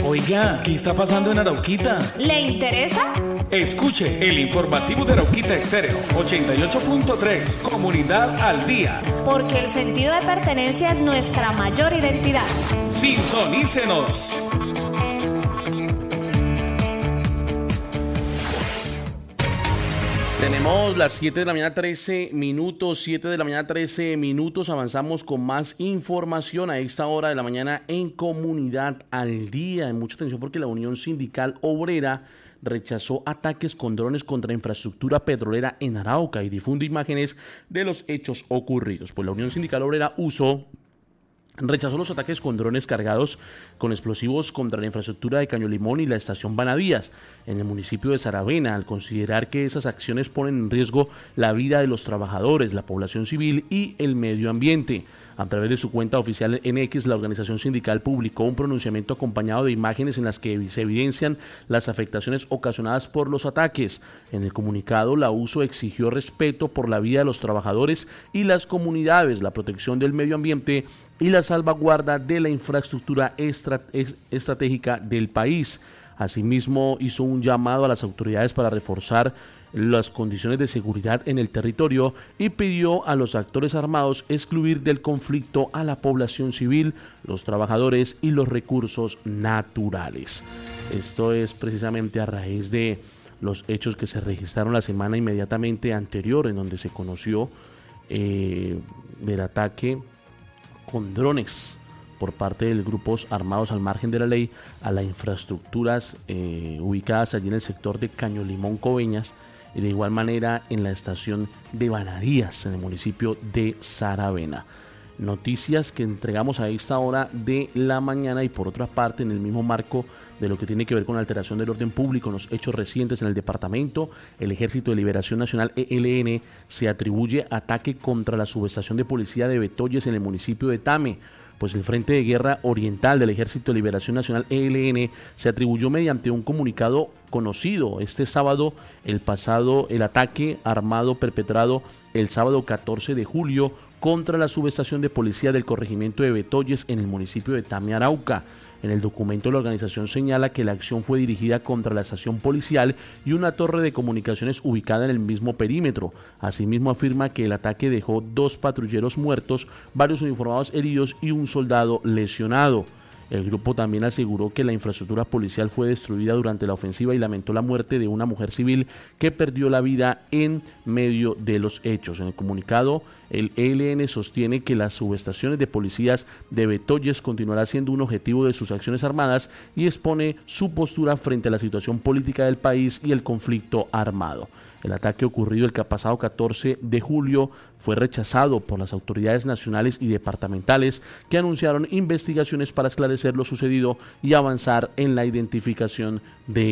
Oiga, ¿qué está pasando en Arauquita? ¿Le interesa? Escuche el informativo de Arauquita Estéreo 88.3, Comunidad al Día. Porque el sentido de pertenencia es nuestra mayor identidad. ¡Sintonícenos! Tenemos las 7 de la mañana 13 minutos, 7 de la mañana 13 minutos, avanzamos con más información a esta hora de la mañana en Comunidad al Día. Mucha atención porque la Unión Sindical Obrera rechazó ataques con drones contra infraestructura petrolera en Arauca y difunde imágenes de los hechos ocurridos. Pues la Unión Sindical Obrera rechazó los ataques con drones cargados con explosivos contra la infraestructura de Caño Limón y la estación Banadías en el municipio de Saravena, al considerar que esas acciones ponen en riesgo la vida de los trabajadores, la población civil y el medio ambiente. A través de su cuenta oficial en X, la organización sindical publicó un pronunciamiento acompañado de imágenes en las que se evidencian las afectaciones ocasionadas por los ataques. En el comunicado, la USO exigió respeto por la vida de los trabajadores y las comunidades, la protección del medio ambiente y la salvaguarda de la infraestructura estratégica del país. Asimismo, hizo un llamado a las autoridades para reforzar las condiciones de seguridad en el territorio y pidió a los actores armados excluir del conflicto a la población civil, los trabajadores y los recursos naturales. Esto es precisamente a raíz de los hechos que se registraron la semana inmediatamente anterior, en donde se conoció del ataque con drones por parte de grupos armados al margen de la ley a las infraestructuras ubicadas allí en el sector de Caño Limón Coveñas y de igual manera en la estación de Banadías en el municipio de Saravena. Noticias que entregamos a esta hora de la mañana y por otra parte en el mismo marco de lo que tiene que ver con la alteración del orden público en los hechos recientes en el departamento, el Ejército de Liberación Nacional ELN se atribuye ataque contra la subestación de policía de Betoyes en el municipio de Tame. Pues el Frente de Guerra Oriental del Ejército de Liberación Nacional ELN se atribuyó mediante un comunicado conocido este sábado el ataque armado perpetrado el sábado 14 de julio contra la subestación de policía del corregimiento de Betoyes en el municipio de Tame, Arauca. En el documento la organización señala que la acción fue dirigida contra la estación policial y una torre de comunicaciones ubicada en el mismo perímetro. Asimismo afirma que el ataque dejó 2 patrulleros muertos, varios uniformados heridos y un soldado lesionado. El grupo también aseguró que la infraestructura policial fue destruida durante la ofensiva y lamentó la muerte de una mujer civil que perdió la vida en medio de los hechos. En el comunicado, el ELN sostiene que las subestaciones de policías de Betoyes continuará siendo un objetivo de sus acciones armadas y expone su postura frente a la situación política del país y el conflicto armado. El ataque ocurrido el pasado 14 de julio fue rechazado por las autoridades nacionales y departamentales que anunciaron investigaciones para esclarecer lo sucedido y avanzar en la identificación de